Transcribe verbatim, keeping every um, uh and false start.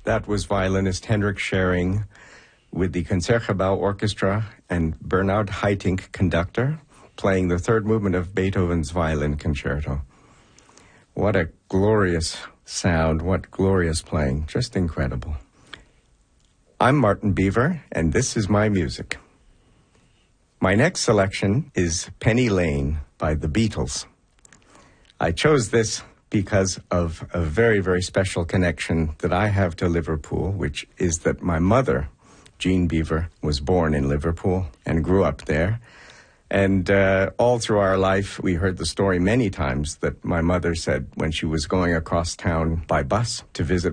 That was violinist Hendrik Schering with the Concertgebouw Orchestra and Bernard Haitink, conductor, playing the third movement of Beethoven's Violin Concerto. What a glorious sound, what glorious playing, just incredible. I'm Martin Beaver, and this is my music. My next selection is Penny Lane by the Beatles. I chose this because of a very, very special connection that I have to Liverpool, which is that my mother, Jean Beaver, was born in Liverpool and grew up there. And uh, all through our life, we heard the story many times that my mother said when she was going across town by bus to visit